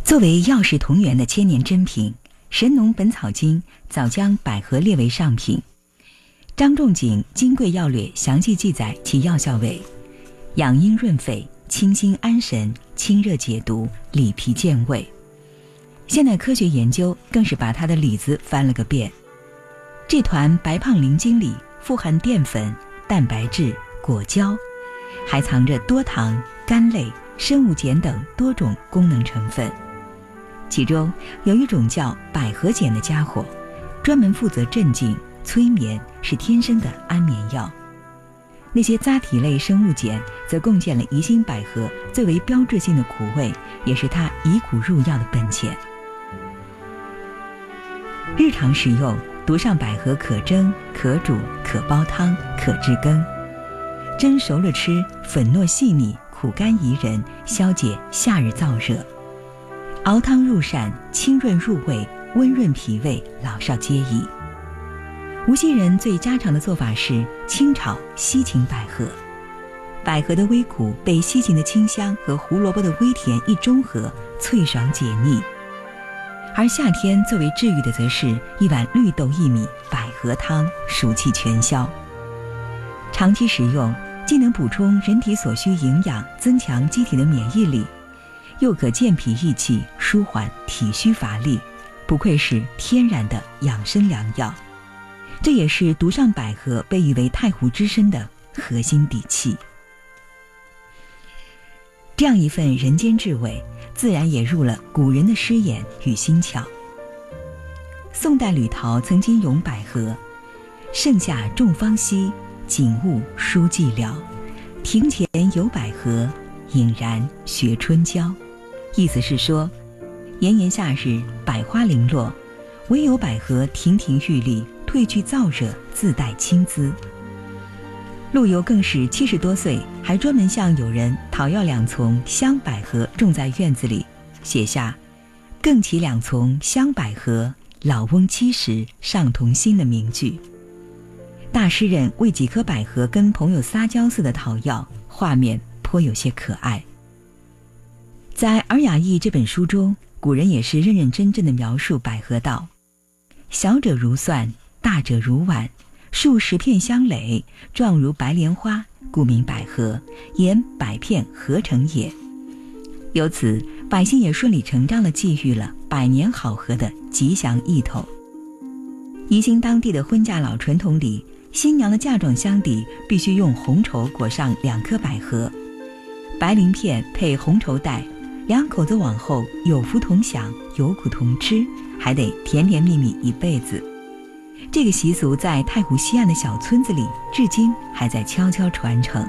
作为药食同源的千年珍品，《神农本草经》早将百合列为上品。张仲景《金匮要略》详细记载其药效为养阴润肺、清心安神、清热解毒、理脾健胃。现代科学研究更是把它的理子翻了个遍。这团白胖灵精里富含淀粉、蛋白质、果胶，还藏着多糖、苷类、生物碱等多种功能成分。其中有一种叫百合碱的家伙，专门负责镇静、催眠，是天生的安眠药。那些杂体类生物碱则贡献了宜兴百合最为标志性的苦味，也是它以苦入药的本钱。日常食用，独上百合可蒸、可煮、可煲汤、可制羹。蒸熟了吃，粉糯细腻，苦甘宜人，消解夏日燥热。熬汤入膳，清润入胃，温润脾胃，老少皆宜。无锡人最家常的做法是清炒西芹百合。百合的微苦被西芹的清香和胡萝卜的微甜一中和，脆爽解腻。而夏天最为治愈的则是一碗绿豆薏米百合汤，暑气全消。长期食用，既能补充人体所需营养，增强机体的免疫力，又可健脾益气，舒缓体虚乏力，不愧是天然的养生良药。这也是独上百合被誉为太湖之参的核心底气。这样一份人间至味，自然也入了古人的诗眼与心窍。宋代吕陶曾经咏百合：盛夏种芳溪，景物殊寂寥。庭前有百合，隐然学春娇。意思是说，炎炎夏日，百花零落，唯有百合亭亭玉立，褪去燥热，自带清姿。陆游更是70多岁，还专门向友人讨要2丛香百合种在院子里，写下“更起2丛香百合，老翁70尚同心”的名句。大诗人为几棵百合跟朋友撒娇似的讨要，画面颇有些可爱。在《尔雅忆》这本书中，古人也是认认真真的描述百合道：小者如蒜，大者如碗，数10片相垒，状如白莲花，故名百合，言百片合成也。由此，百姓也顺理成章地寄予了百年好合的吉祥意头。宜兴当地的婚嫁老传统里，新娘的嫁妆箱底必须用红绸裹上2颗百合，白鳞片配红绸带，2口子往后有福同享，有苦同吃，还得甜甜蜜蜜一辈子。这个习俗在太湖西岸的小村子里，至今还在悄悄传承。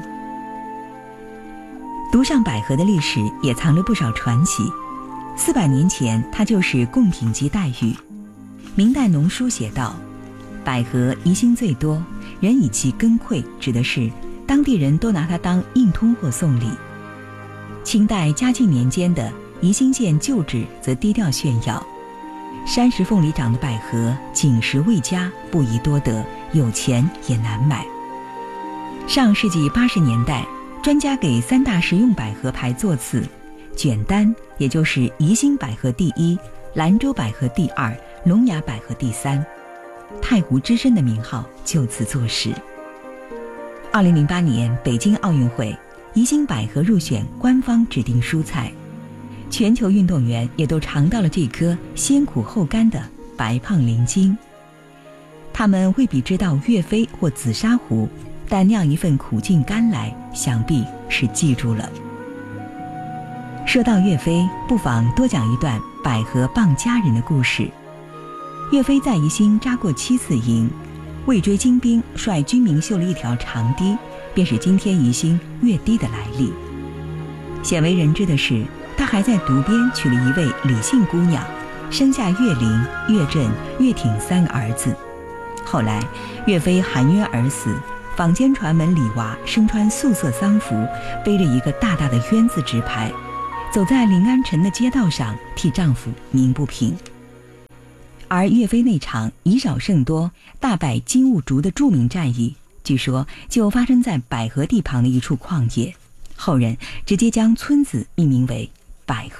独上百合的历史也藏着不少传奇。400年前，它就是贡品级待遇。明代农书写道：百合宜兴最多，人以其根贵，指的是当地人都拿它当硬通货送礼。清代嘉庆年间的宜兴县旧址则低调炫耀：山石缝里长的百合，紧实未佳，不宜多得，有钱也难买。上世纪80年代，专家给3大食用百合排座次，卷丹也就是宜兴百合第1，兰州百合第2，龙牙百合第3，太湖之参的名号就此坐实。2008年北京奥运会，宜兴百合入选官方指定蔬菜，全球运动员也都尝到了这颗先苦后甘的白胖灵精。他们未必知道岳飞或紫砂壶，但酿一份苦尽甘来，想必是记住了。说到岳飞，不妨多讲一段百合傍佳人的故事。岳飞在宜兴扎过7次营，为追金兵，率军民修了一条长堤，便是今天宜兴岳堤的来历。鲜为人知的是，他还在独边娶了一位李姓姑娘，生下岳灵、岳震、岳挺3个儿子。后来岳飞含冤而死，坊间传闻李娃身穿素色丧服，背着一个大大的冤字直牌，走在临安城的街道上，替丈夫鸣不平。而岳飞那场以少胜多、大败金兀术的著名战役，据说就发生在百合地旁的一处旷野，后人直接将村子命名为百合。